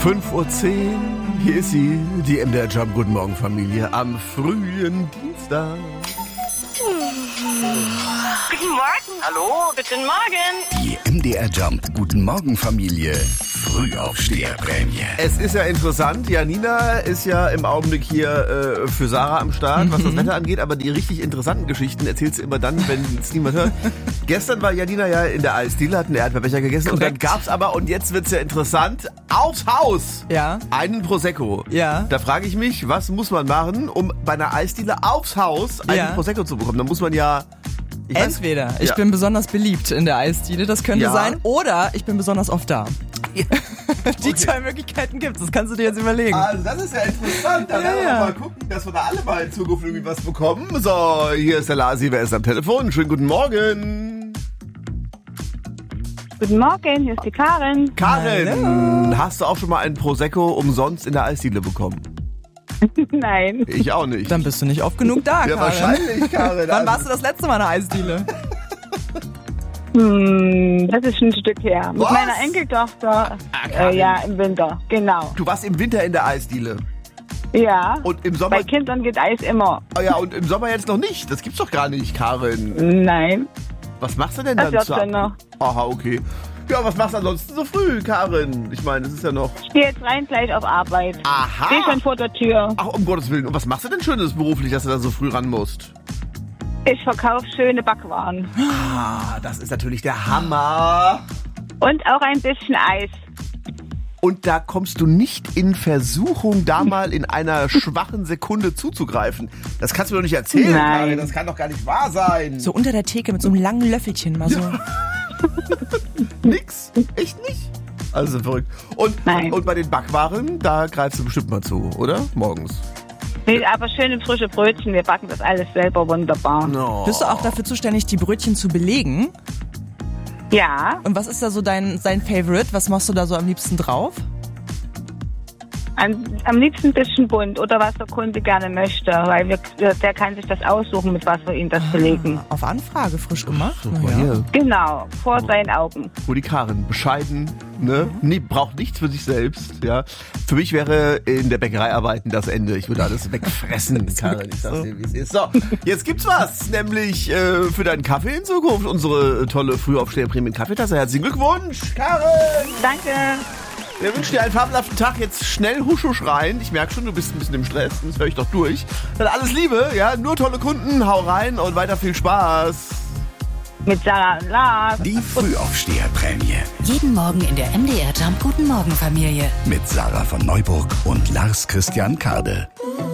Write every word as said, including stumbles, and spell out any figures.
fünf Uhr zehn, hier ist sie, die M D R Jump. Guten Morgen, Familie, am frühen Dienstag. Guten Morgen. Hallo, guten Morgen. Die M D R Jump. Guten Morgen, Familie. Frühaufsteherprämie. Es ist ja interessant, Janina ist ja im Augenblick hier äh, für Sarah am Start, was das Wetter angeht, aber die richtig interessanten Geschichten erzählt sie immer dann, wenn es niemand hört. Gestern war Janina ja in der Eisdiele, hat einen Erdbeerbecher gegessen. Korrekt. Und dann gab's aber, und jetzt wird's ja interessant, aufs Haus ja. einen Prosecco. Ja. Da frage ich mich, was muss man machen, um bei einer Eisdiele aufs Haus einen ja. Prosecco zu bekommen? Da muss man ja... Ich Entweder weiß, ich ja. bin besonders beliebt in der Eisdiele, das könnte ja. sein, oder ich bin besonders oft da. Ja. Die Okay. zwei Möglichkeiten gibt's, das kannst du dir jetzt überlegen. Also das ist ja interessant, da Ja, werden wir ja. mal gucken, dass wir da alle mal in Zukunft irgendwie was bekommen. So, hier ist der Lasi, wer ist am Telefon? Schönen guten Morgen. Guten Morgen, hier ist die Karin. Karin, Hallo. hast du auch schon mal einen Prosecco umsonst in der Eisdiele bekommen? Nein. Ich auch nicht. Dann bist du nicht oft genug da, Ja, Karin. wahrscheinlich, Karin. Wann Also- warst du das letzte Mal in der Eisdiele? Hm, das ist schon ein Stück her. Mit Was? meiner Enkeltochter. Äh, ja, im Winter, genau. Du warst im Winter in der Eisdiele. Ja. Und im Sommer... Bei Kindern geht Eis immer. Oh ja, und im Sommer jetzt noch nicht. Das gibt's doch gar nicht, Karin. Nein. Was machst du denn Das dann wird's zur- dann noch. Aha, okay. Ja, was machst du ansonsten so früh, Karin? Ich meine, es ist ja noch... Ich gehe jetzt rein gleich auf Arbeit. Aha. Stehe schon vor der Tür. Ach, um Gottes Willen. Und was machst du denn Schönes beruflich, dass du da so früh ran musst? Ich verkaufe schöne Backwaren. Ah, das ist natürlich der Hammer. Und auch ein bisschen Eis. Und da kommst du nicht in Versuchung, da mal in einer schwachen Sekunde zuzugreifen. Das kannst du mir doch nicht erzählen, Nein. Karin. Das kann doch gar nicht wahr sein. So unter der Theke mit so einem langen Löffelchen mal so. Nix. Echt nicht? Also verrückt. Und, Nein. und bei den Backwaren, da greifst du bestimmt mal zu, oder? Morgens. Nee, aber schöne frische Brötchen. Wir backen das alles selber wunderbar. No. Bist du auch dafür zuständig, die Brötchen zu belegen? Ja, Und was ist da so dein, dein Favorite? Was machst du da so am liebsten drauf? am, am liebsten ein bisschen bunt oder was der Kunde gerne möchte, weil wir, der kann sich das aussuchen, mit was wir ihm das belegen. Auf Anfrage frisch gemacht. So, Na guck mal ja. hier. Genau, vor seinen Augen. Wo die Karin, bescheiden, ne? Nee, braucht nichts für sich selbst, ja. Für mich wäre in der Bäckerei arbeiten das Ende. Ich würde alles wegfressen, Karin. Ich sag's dir, wie es ist. So, jetzt gibt's was, nämlich äh, für deinen Kaffee in Zukunft. Unsere tolle Frühaufsteher-Prämien-Kaffeetasse. Herzlichen Glückwunsch, Karin! Danke. Wir wünschen dir einen fabelhaften Tag. Jetzt schnell Huschusch rein. Ich merke schon, du bist ein bisschen im Stress. Das höre ich doch durch. Dann alles Liebe, ja. Nur tolle Kunden. Hau rein und weiter viel Spaß. Mit Sarah und Lars. Die Frühaufsteherprämie. Jeden Morgen in der M D R Jump Guten Morgen Familie. Mit Sarah von Neuburg und Lars Christian Kade.